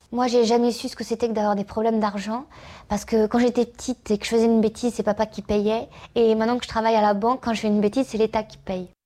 Moi, j'ai jamais su ce que c'était que d'avoir des problèmes d'argent, parce que quand j'étais petite et que je faisais une bêtise, c'est papa qui payait. Et maintenant que je travaille à la banque, quand je fais une bêtise, c'est l'État qui paye.